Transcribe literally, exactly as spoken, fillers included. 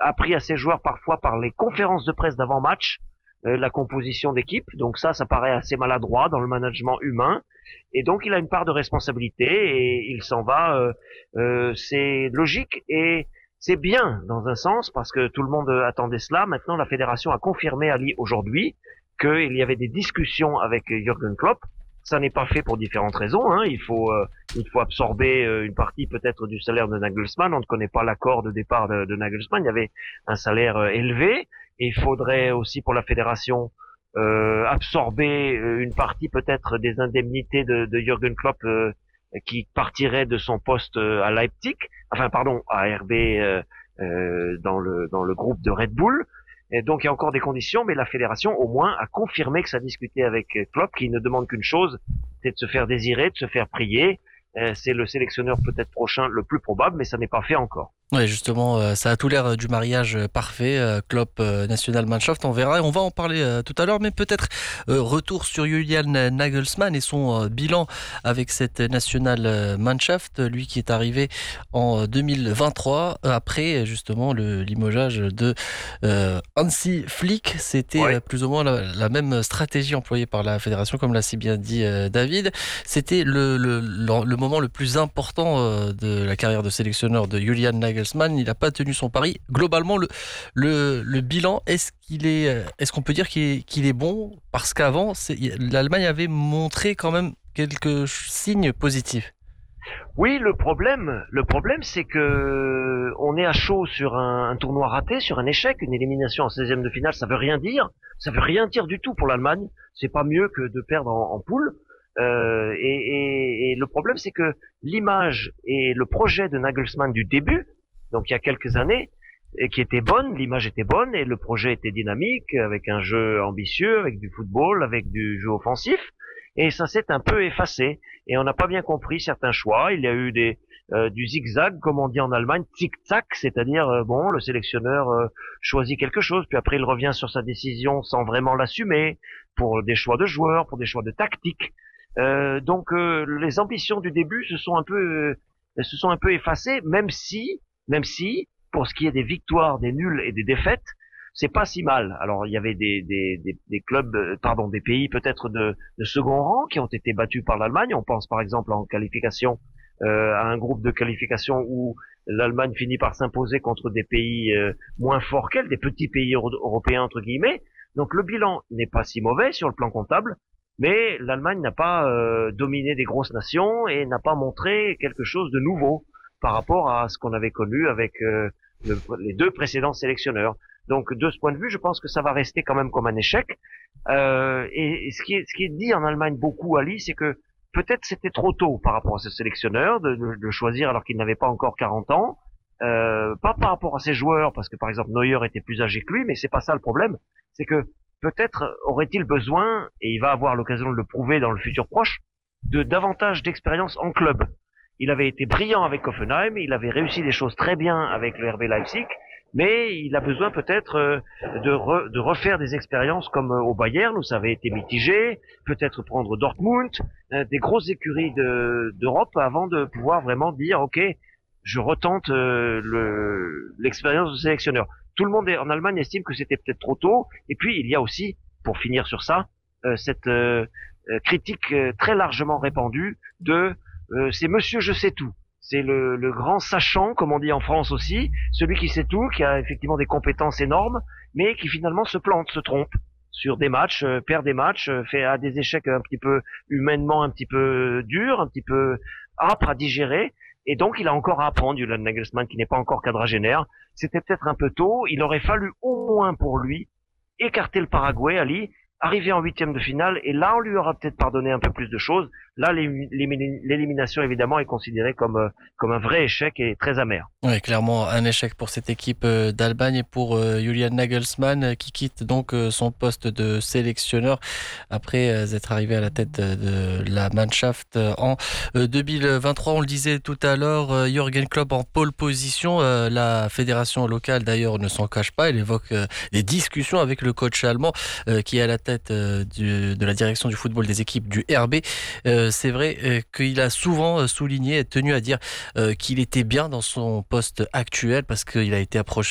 appris à ses joueurs parfois par les conférences de presse d'avant-match, euh, la composition d'équipe. Donc ça, ça paraît assez maladroit dans le management humain. Et donc il a une part de responsabilité et il s'en va. Euh, euh, c'est logique et c'est bien dans un sens parce que tout le monde attendait cela. Maintenant, la fédération a confirmé Ali aujourd'hui qu'il y avait des discussions avec Jürgen Klopp. Ça n'est pas fait pour différentes raisons. Hein. Il faut, euh, il faut absorber euh, une partie peut-être du salaire de Nagelsmann. On ne connaît pas l'accord de départ de, de Nagelsmann. Il y avait un salaire euh, élevé. Et il faudrait aussi pour la fédération euh, absorber euh, une partie peut-être des indemnités de, de Jürgen Klopp euh, qui partirait de son poste euh, à Leipzig. Enfin, pardon, à R B euh, euh, dans le dans le groupe de Red Bull. Et donc il y a encore des conditions, mais la fédération au moins a confirmé que ça discutait avec Klopp, qui ne demande qu'une chose, c'est de se faire désirer, de se faire prier. Euh, c'est le sélectionneur peut-être prochain le plus probable, mais ça n'est pas fait encore. Ouais, justement, euh, ça a tout l'air du mariage parfait, euh, Klopp euh, Nationalmannschaft, on verra, et on va en parler euh, tout à l'heure, mais peut-être euh, retour sur Julian Nagelsmann et son euh, bilan avec cette Nationalmannschaft, lui qui est arrivé en deux mille vingt-trois, après justement le limogeage de euh, Hansi Flick. C'était Ouais. euh, plus ou moins la, la même stratégie employée par la fédération, comme l'a si bien dit euh, David. C'était le, le, le, le moment le plus important euh, de la carrière de sélectionneur de Julian Nagelsmann. Il n'a pas tenu son pari. Globalement, le, le, le bilan, est-ce qu'il est, est-ce qu'on peut dire qu'il est, qu'il est bon? Parce qu'avant, c'est, l'Allemagne avait montré quand même quelques signes positifs. Oui, le problème, le problème, c'est que on est à chaud sur un, un tournoi raté, sur un échec, une élimination en seizième de finale. Ça veut rien dire. Ça veut rien dire du tout pour l'Allemagne. C'est pas mieux que de perdre en, en poule. Euh, et, et, et le problème, c'est que l'image et le projet de Nagelsmann du début, donc il y a quelques années, et qui était bonne, l'image était bonne et le projet était dynamique, avec un jeu ambitieux, avec du football, avec du jeu offensif, et ça s'est un peu effacé. Et on n'a pas bien compris certains choix. Il y a eu des euh, du zigzag, comme on dit en Allemagne, tic-tac, c'est-à-dire euh, bon, le sélectionneur euh, choisit quelque chose, puis après il revient sur sa décision sans vraiment l'assumer, pour des choix de joueurs, pour des choix de tactique. Euh, donc euh, les ambitions du début se sont un peu euh, se sont un peu effacées, même si même si pour ce qui est des victoires, des nuls et des défaites, c'est pas si mal. Alors il y avait des des des, des clubs, euh, pardon, des pays peut-être de, de second rang qui ont été battus par l'Allemagne. On pense par exemple en qualification euh, à un groupe de qualification où l'Allemagne finit par s'imposer contre des pays euh, moins forts qu'elle, des petits pays euro- européens entre guillemets. Donc le bilan n'est pas si mauvais sur le plan comptable. Mais l'Allemagne n'a pas euh, dominé des grosses nations et n'a pas montré quelque chose de nouveau par rapport à ce qu'on avait connu avec euh, le, les deux précédents sélectionneurs. Donc de ce point de vue, je pense que ça va rester quand même comme un échec. Euh, et, et ce qui est, ce qui est dit en Allemagne beaucoup, Ali, c'est que peut-être c'était trop tôt par rapport à ce sélectionneur de, de, de choisir alors qu'il n'avait pas encore quarante ans. Euh, pas par rapport à ses joueurs, parce que par exemple Neuer était plus âgé que lui, mais c'est pas ça le problème. C'est que peut-être aurait-il besoin, et il va avoir l'occasion de le prouver dans le futur proche, de davantage d'expérience en club. Il avait été brillant avec Hoffenheim, il avait réussi des choses très bien avec le R B Leipzig, mais il a besoin peut-être euh, de, re, de refaire des expériences comme euh, au Bayern où ça avait été mitigé, peut-être prendre Dortmund, euh, des grosses écuries de, d'Europe avant de pouvoir vraiment dire ok, je retente euh, le, l'expérience de sélectionneur. Tout le monde en Allemagne estime que c'était peut-être trop tôt. Et puis il y a aussi, pour finir sur ça, euh, cette euh, critique euh, très largement répandue de euh, c'est Monsieur je sais tout. C'est le, le grand sachant, comme on dit en France aussi, celui qui sait tout, qui a effectivement des compétences énormes, mais qui finalement se plante, se trompe sur des matchs, euh, perd des matchs, euh, fait à des échecs un petit peu humainement un petit peu durs, un petit peu âpres à digérer. Et donc, il a encore à apprendre, Julian Nagelsmann, qui n'est pas encore quadragénaire. C'était peut-être un peu tôt. Il aurait fallu au moins pour lui écarter le Paraguay, Ali, arriver en huitième de finale, et là, on lui aura peut-être pardonné un peu plus de choses. Là, l'élimination, évidemment, est considérée comme, euh, comme un vrai échec et très amer. Oui, clairement un échec pour cette équipe d'Allemagne et pour euh, Julian Nagelsmann qui quitte donc euh, son poste de sélectionneur après euh, être arrivé à la tête de la Mannschaft en euh, deux mille vingt-trois. On le disait tout à l'heure, euh, Jürgen Klopp en pole position. Euh, la fédération locale d'ailleurs ne s'en cache pas. Elle évoque euh, des discussions avec le coach allemand euh, qui est à la tête euh, du, de la direction du football des équipes du R B. Euh, c'est vrai euh, qu'il a souvent souligné et tenu à dire euh, qu'il était bien dans son poste actuel parce qu'il a été approché